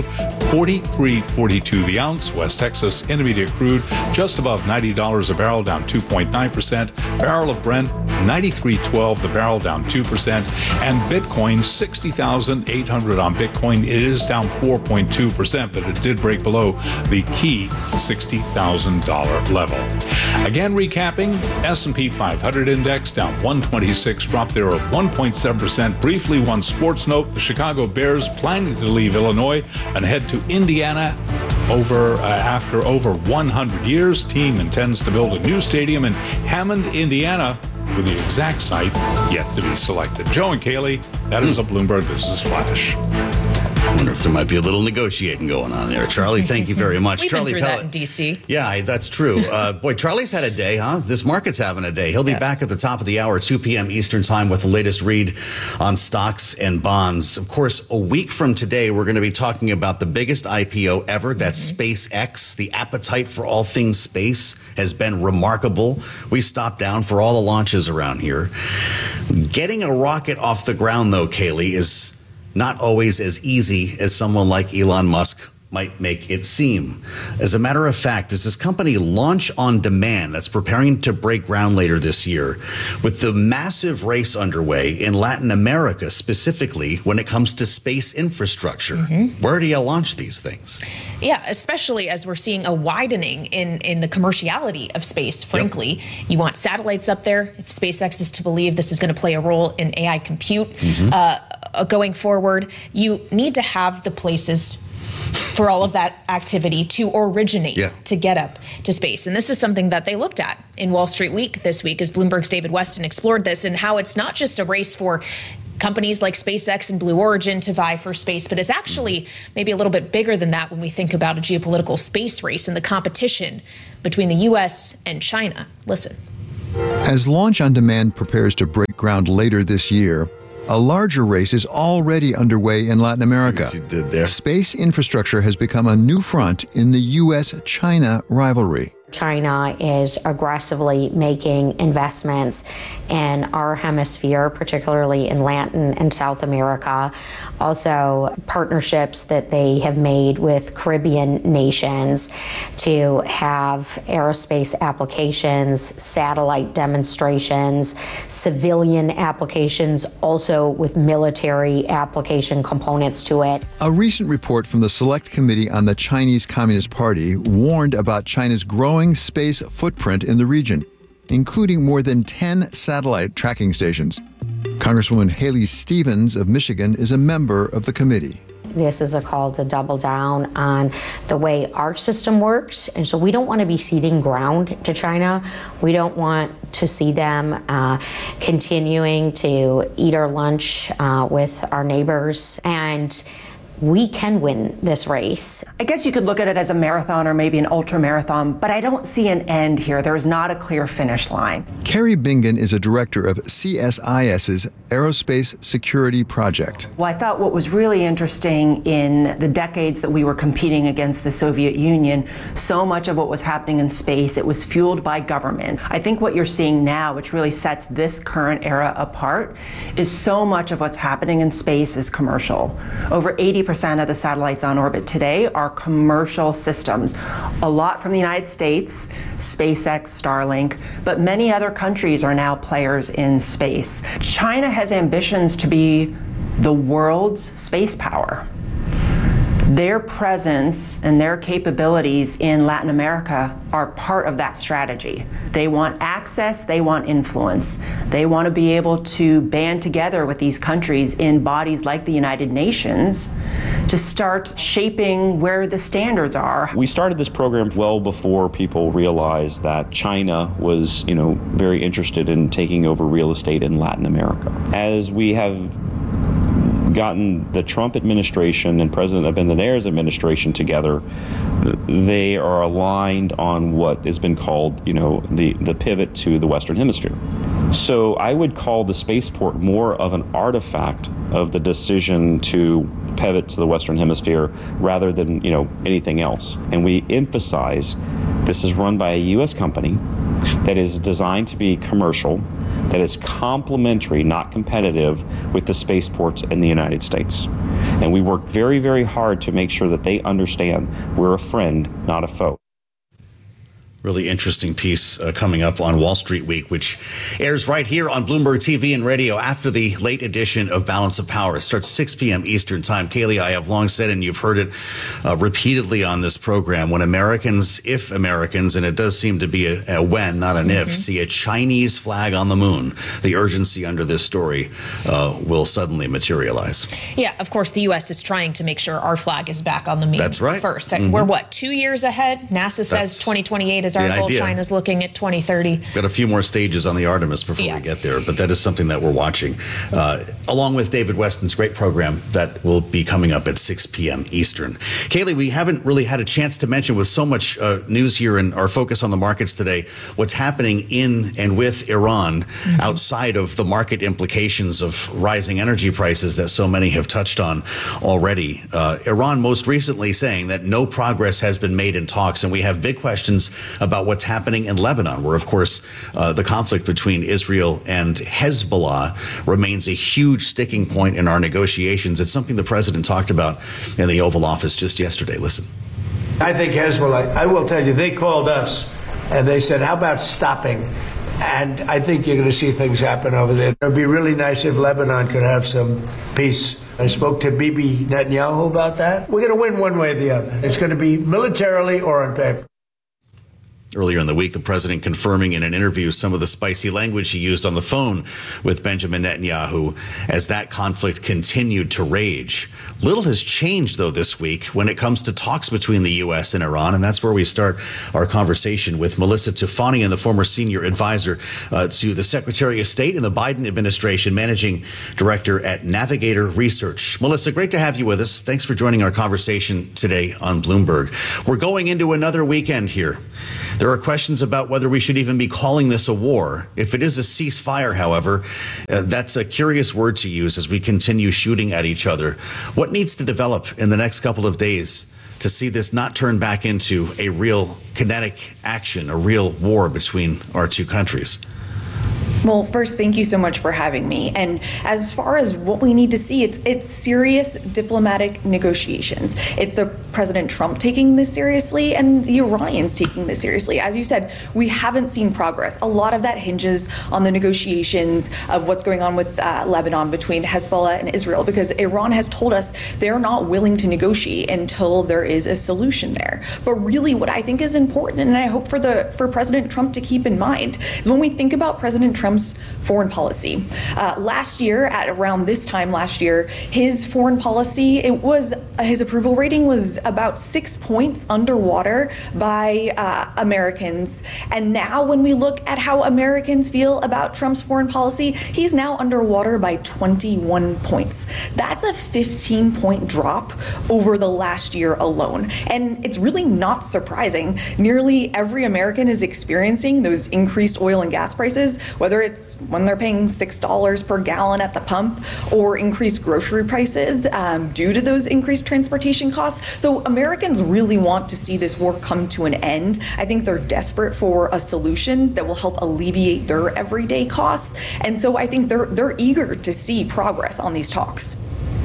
$43.42 the ounce. West Texas Intermediate crude just above $90 a barrel, down 2.9%. Barrel of Brent, $93.12 the barrel, down 2%. And Bitcoin, 60,800 on Bitcoin. It is down 4.2%, but it did break below the key $60,000 level. Again, recapping, S&P 500 index down 126, drop there of 1.7%. Briefly, one sports note, the Chicago Bears planning to leave Illinois and head to Indiana after over 100 years. Team intends to build a new stadium in Hammond, Indiana, with the exact site yet to be selected. Joe and Kaylee, that is a Bloomberg Business Flash. I wonder if there might be a little negotiating going on there. Charlie, thank you very much. We've Charlie been through that in D.C. Yeah, that's true. Boy, Charlie's had a day, huh? This market's having a day. He'll be back at the top of the hour, 2 p.m. Eastern time, with the latest read on stocks and bonds. Of course, a week from today, we're going to be talking about the biggest IPO ever. That's SpaceX. The appetite for all things space has been remarkable. We stopped down for all the launches around here. Getting a rocket off the ground, though, Kaylee, is not always as easy as someone like Elon Musk might make it seem. As a matter of fact, there's this company, Launch on Demand, that's preparing to break ground later this year, with the massive race underway in Latin America, specifically when it comes to space infrastructure. Where do you launch these things? Yeah, especially as we're seeing a widening in the commerciality of space, frankly. You want satellites up there. If SpaceX is to believe this is going to play a role in AI compute going forward, you need to have the places for all of that activity to originate, to get up to space. And this is something that they looked at in Wall Street Week this week, as Bloomberg's David Weston explored this, and how it's not just a race for companies like SpaceX and Blue Origin to vie for space, but it's actually maybe a little bit bigger than that when we think about a geopolitical space race and the competition between the U.S. and China. Listen. As Launch on Demand prepares to break ground later this year, a larger race is already underway in Latin America. Space infrastructure has become a new front in the U.S.-China rivalry. China is aggressively making investments in our hemisphere, particularly in Latin and South America. Also, partnerships that they have made with Caribbean nations to have aerospace applications, satellite demonstrations, civilian applications, also with military application components to it. A recent report from the Select Committee on the Chinese Communist Party warned about China's growing space footprint in the region, including more than 10 satellite tracking stations. Congresswoman Haley Stevens of Michigan is a member of the committee. This is a call to double down on the way our system works. And so we don't want to be ceding ground to China. We don't want to see them continuing to eat our lunch with our neighbors. And we can win this race. I guess you could look at it as a marathon or maybe an ultra marathon, but I don't see an end here. There is not a clear finish line. Carrie Bingen is a director of CSIS's Aerospace Security Project. Well, I thought what was really interesting in the decades that we were competing against the Soviet Union, so much of what was happening in space, it was fueled by government. I think what you're seeing now, which really sets this current era apart, is so much of what's happening in space is commercial. Over 80% of the satellites on orbit today are commercial systems. A lot from the United States, SpaceX, Starlink, but many other countries are now players in space. China has ambitions to be the world's space power. Their presence and their capabilities in Latin America are part of that strategy. They want access, they want influence. They want to be able to band together with these countries in bodies like the United Nations to start shaping where the standards are. We started this program well before people realized that China was, very interested in taking over real estate in Latin America. As we have gotten the Trump administration and President Abinadner's administration together, they are aligned on what has been called, the pivot to the Western Hemisphere. So I would call the spaceport more of an artifact of the decision to pivot to the Western Hemisphere rather than, anything else. And we emphasize this is run by a U.S. company that is designed to be commercial, that is complementary, not competitive, with the spaceports in the United States. And we work very, very hard to make sure that they understand we're a friend, not a foe. Really interesting piece coming up on Wall Street Week, which airs right here on Bloomberg TV and radio after the late edition of Balance of Power. It starts 6 p.m. Eastern time. Kaylee, I have long said, and you've heard it repeatedly on this program, when Americans, if Americans, and it does seem to be a when, not an if, see a Chinese flag on the moon, the urgency under this story will suddenly materialize. Yeah, of course, the U.S. is trying to make sure our flag is back on the moon. That's right. First. We're 2 years ahead? NASA says 2028 is as our goal. idea. China's looking at 2030. Got a few more stages on the Artemis before we get there, but that is something that we're watching, along with David Weston's great program that will be coming up at 6 p.m. Eastern. Kaylee, we haven't really had a chance to mention, with so much news here and our focus on the markets today, what's happening in and with Iran outside of the market implications of rising energy prices that so many have touched on already. Iran most recently saying that no progress has been made in talks, and we have big questions about what's happening in Lebanon, where, of course, the conflict between Israel and Hezbollah remains a huge sticking point in our negotiations. It's something the president talked about in the Oval Office just yesterday. Listen. I think Hezbollah, I will tell you, they called us and they said, how about stopping? And I think you're going to see things happen over there. It would be really nice if Lebanon could have some peace. I spoke to Bibi Netanyahu about that. We're going to win one way or the other. It's going to be militarily or on paper. Earlier in the week, the president confirming in an interview some of the spicy language he used on the phone with Benjamin Netanyahu as that conflict continued to rage. Little has changed, though, this week when it comes to talks between the U.S. and Iran, and that's where we start our conversation with Melissa Tufanian, the former senior advisor to the Secretary of State in the Biden administration, managing director at Navigator Research. Melissa, great to have you with us. Thanks for joining our conversation today on Bloomberg. We're going into another weekend here. There are questions about whether we should even be calling this a war. If it is a ceasefire, however, that's a curious word to use as we continue shooting at each other. What needs to develop in the next couple of days to see this not turn back into a real kinetic action, a real war between our two countries? Well, first, thank you so much for having me. And as far as what we need to see, it's serious diplomatic negotiations. It's the President Trump taking this seriously and the Iranians taking this seriously. As you said, we haven't seen progress. A lot of that hinges on the negotiations of what's going on with Lebanon between Hezbollah and Israel, because Iran has told us they're not willing to negotiate until there is a solution there. But really what I think is important, and I hope for President Trump to keep in mind, is when we think about President Trump's foreign policy. Last year, at around this time last year, his foreign policy, his approval rating was about 6 points underwater by Americans. And now when we look at how Americans feel about Trump's foreign policy, he's now underwater by 21 points. That's a 15-point drop over the last year alone. And it's really not surprising. Nearly every American is experiencing those increased oil and gas prices, whether it's when they're paying $6 per gallon at the pump or increased grocery prices due to those increased transportation costs. So Americans really want to see this war come to an end. I think they're desperate for a solution that will help alleviate their everyday costs. And so I think they're eager to see progress on these talks.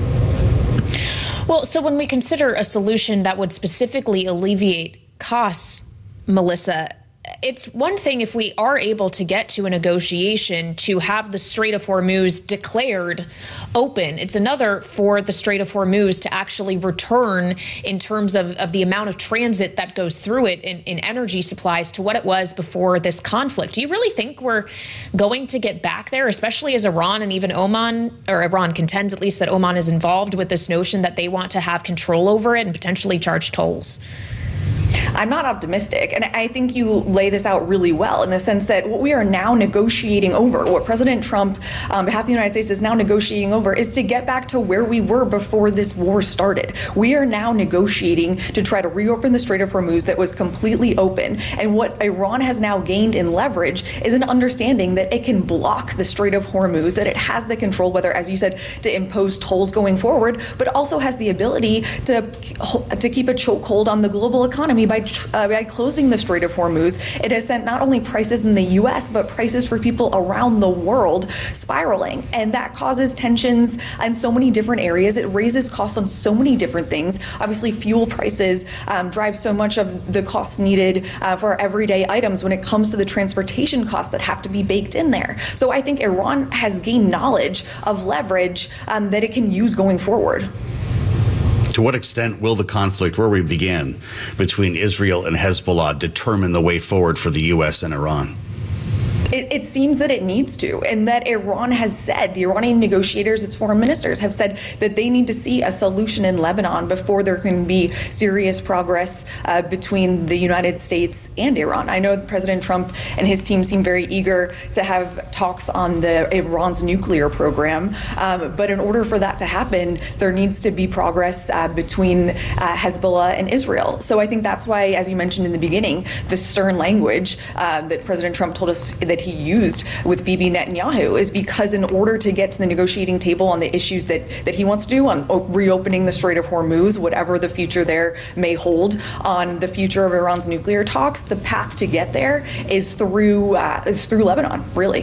Well, so when we consider a solution that would specifically alleviate costs, Melissa, it's one thing if we are able to get to a negotiation to have the Strait of Hormuz declared open. It's another for the Strait of Hormuz to actually return in terms of the amount of transit that goes through it in energy supplies to what it was before this conflict. Do you really think we're going to get back there, especially as Iran and even Oman, or Iran contends at least that Oman is involved with this notion that they want to have control over it and potentially charge tolls? I'm not optimistic. And I think you lay this out really well in the sense that what we are now negotiating over, what President Trump, on behalf of the United States, is now negotiating over, is to get back to where we were before this war started. We are now negotiating to try to reopen the Strait of Hormuz that was completely open. And what Iran has now gained in leverage is an understanding that it can block the Strait of Hormuz, that it has the control, whether, as you said, to impose tolls going forward, but also has the ability to keep a chokehold on the global economy by closing the Strait of Hormuz. It has sent not only prices in the U.S., but prices for people around the world spiraling. And that causes tensions in so many different areas. It raises costs on so many different things. Obviously, fuel prices drive so much of the cost needed for our everyday items when it comes to the transportation costs that have to be baked in there. So I think Iran has gained knowledge of leverage that it can use going forward. To what extent will the conflict where we began between Israel and Hezbollah determine the way forward for the U.S. and Iran? It seems that it needs to, and that Iran has said, the Iranian negotiators, its foreign ministers, have said that they need to see a solution in Lebanon before there can be serious progress between the United States and Iran. I know President Trump and his team seem very eager to have talks on Iran's nuclear program, but in order for that to happen, there needs to be progress between Hezbollah and Israel. So I think that's why, as you mentioned in the beginning, the stern language that President Trump told us that he used with Bibi Netanyahu is because in order to get to the negotiating table on the issues that he wants to do on reopening the Strait of Hormuz, whatever the future there may hold, on the future of Iran's nuclear talks, the path to get there is through Lebanon, really.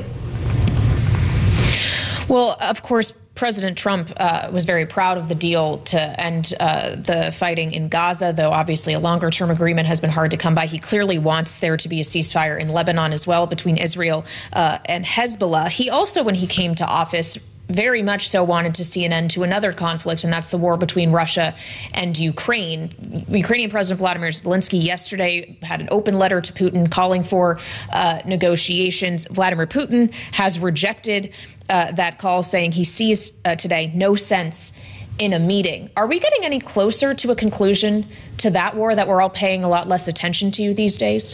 Well, of course, President Trump was very proud of the deal to end the fighting in Gaza, though obviously a longer-term agreement has been hard to come by. He clearly wants there to be a ceasefire in Lebanon as well between Israel and Hezbollah. He also, when he came to office, very much so wanted to see an end to another conflict, and that's the war between Russia and Ukraine. Ukrainian President Vladimir Zelensky yesterday had an open letter to Putin calling for negotiations. Vladimir Putin has rejected that call, saying he sees today no sense in a meeting. Are we getting any closer to a conclusion to that war that we're all paying a lot less attention to these days?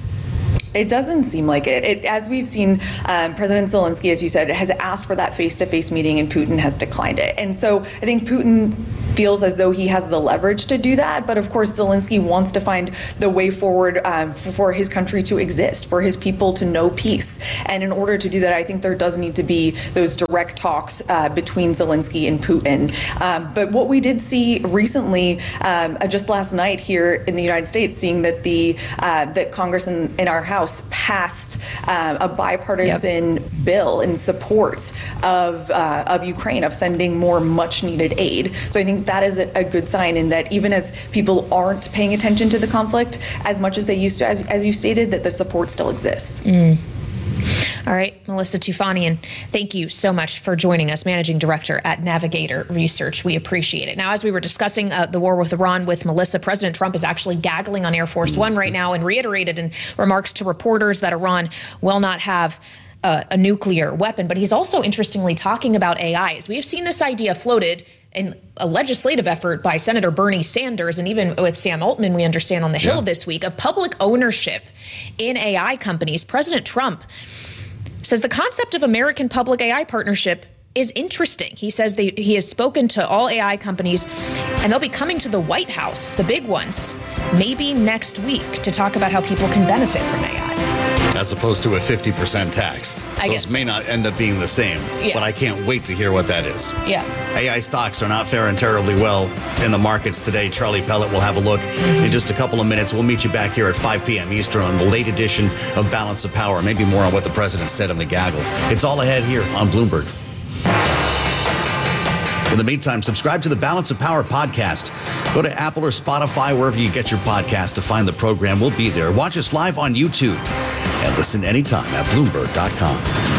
It doesn't seem like it. As we've seen, President Zelensky, as you said, has asked for that face-to-face meeting, and Putin has declined it. And so I think Putin feels as though he has the leverage to do that. But of course, Zelensky wants to find the way forward for his country to exist, for his people to know peace. And in order to do that, I think there does need to be those direct talks between Zelensky and Putin. But what we did see recently, just last night here in the United States, seeing that that Congress in our House passed a bipartisan bill in support of Ukraine, of sending more much-needed aid. So I think that is a good sign, in that even as people aren't paying attention to the conflict as much as they used to, as you stated, that the support still exists. All right, Melissa Tufanian, thank you so much for joining us, Managing Director at Navigator Research. We appreciate it. Now, as we were discussing the war with Iran with Melissa, President Trump is actually gaggling on Air Force One right now and reiterated in remarks to reporters that Iran will not have a nuclear weapon. But he's also interestingly talking about AIs. We have seen this idea floated in a legislative effort by Senator Bernie Sanders, and even with Sam Altman, we understand, on the Hill this week, of public ownership in AI companies. President Trump says the concept of American public AI partnership is interesting. He says he has spoken to all AI companies, and they'll be coming to the White House, the big ones, maybe next week, to talk about how people can benefit from AI. As opposed to a 50% tax. Those may not end up being the same, but I can't wait to hear what that is. Yeah. AI stocks are not faring terribly well in the markets today. Charlie Pellet will have a look in just a couple of minutes. We'll meet you back here at 5 p.m. Eastern on the late edition of Balance of Power. Maybe more on what the president said in the gaggle. It's all ahead here on Bloomberg. In the meantime, subscribe to the Balance of Power podcast. Go to Apple or Spotify, wherever you get your podcast, to find the program. We'll be there. Watch us live on YouTube and listen anytime at Bloomberg.com.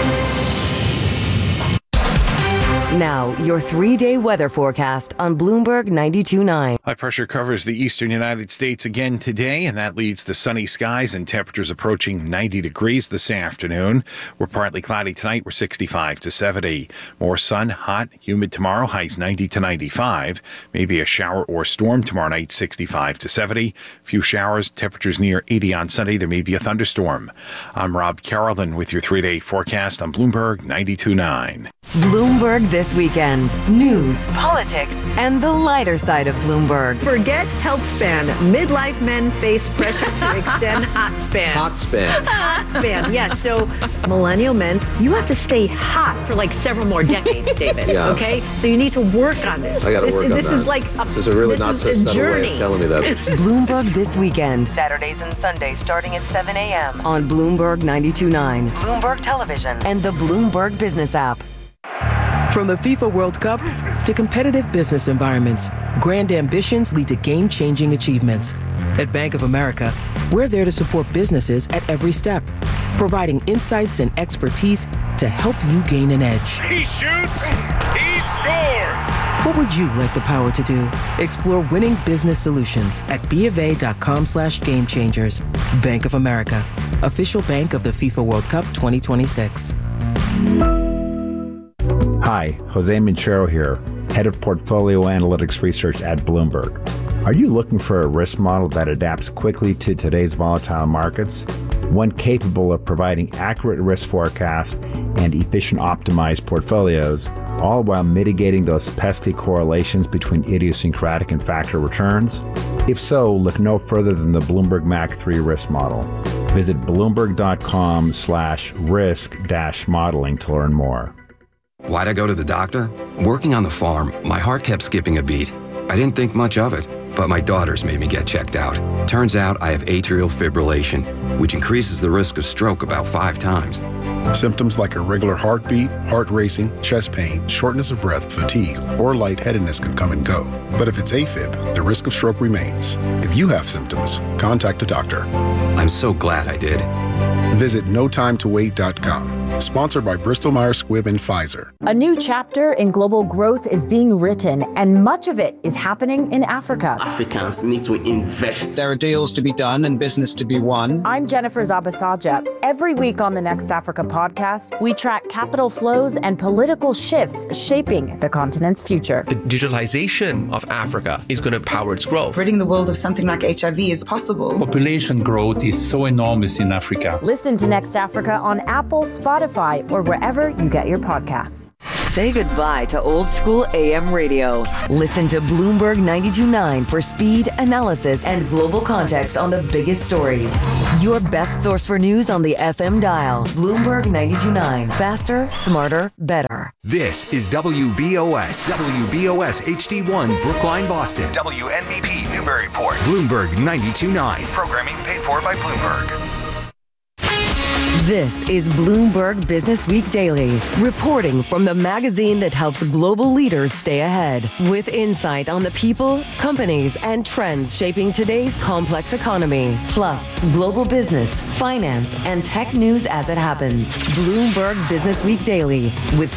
Now, your 3-day weather forecast on Bloomberg 92.9. High pressure covers the eastern United States again today, and that leads to sunny skies and temperatures approaching 90 degrees this afternoon. We're partly cloudy tonight. We're 65 to 70. More sun, hot, humid tomorrow. Highs 90 to 95. Maybe a shower or storm tomorrow night, 65 to 70. Few showers, temperatures near 80 on Sunday. There may be a thunderstorm. I'm Rob Carolyn with your 3-day forecast on Bloomberg 92.9. Bloomberg this weekend. News, politics, and the lighter side of Bloomberg. Forget health span. Midlife men face pressure to extend hot span. Hot span. Hot span, yes. So millennial men, you have to stay hot for like several more decades, David. Yeah. Okay? So you need to work on this. I got to work on that. This is like this is a really not so subtle way of telling me that. Bloomberg this weekend. Saturdays and Sundays starting at 7 a.m. on Bloomberg 92.9, Bloomberg Television, and the Bloomberg Business app. From the FIFA World Cup to competitive business environments, grand ambitions lead to game-changing achievements. At Bank of America, we're there to support businesses at every step, providing insights and expertise to help you gain an edge. He shoots, he scores! What would you like the power to do? Explore winning business solutions at BofA.com/gamechangers. Bank of America, official bank of the FIFA World Cup 2026. Hi, Jose Minchero here, Head of Portfolio Analytics Research at Bloomberg. Are you looking for a risk model that adapts quickly to today's volatile markets? One capable of providing accurate risk forecasts and efficient optimized portfolios, all while mitigating those pesky correlations between idiosyncratic and factor returns? If so, look no further than the Bloomberg Mac 3 risk model. Visit bloomberg.com/risk-modeling to learn more. Why'd I go to the doctor? Working on the farm, my heart kept skipping a beat. I didn't think much of it, but my daughters made me get checked out. Turns out I have atrial fibrillation, which increases the risk of stroke about 5 times. Symptoms like irregular heartbeat, heart racing, chest pain, shortness of breath, fatigue, or lightheadedness can come and go. But if it's AFib, the risk of stroke remains. If you have symptoms, contact a doctor. I'm so glad I did. Visit notimetowait.com. Sponsored by Bristol Myers Squibb and Pfizer. A new chapter in global growth is being written, and much of it is happening in Africa. Africans need to invest. There are deals to be done and business to be won. I'm Jennifer Zabasaja. Every week on the Next Africa podcast, we track capital flows and political shifts shaping the continent's future. The digitalization of Africa is going to power its growth. Ridding the world of something like HIV is possible. Population growth is so enormous in Africa. Listen to Next Africa on Apple, Spotify, or wherever you get your podcasts. Say goodbye to old school AM radio. Listen to Bloomberg 92.9 for speed, analysis, and global context on the biggest stories. Your best source for news on the FM dial. Bloomberg 92.9. Faster, smarter, better. This is WBOS. WBOS HD1 Brookline, Boston. WNBP Newburyport. Bloomberg 92.9. Programming paid for by Bloomberg. This is Bloomberg Business Week Daily, reporting from the magazine that helps global leaders stay ahead, with insight on the people, companies, and trends shaping today's complex economy, plus global business, finance, and tech news as it happens. Bloomberg Business Week Daily with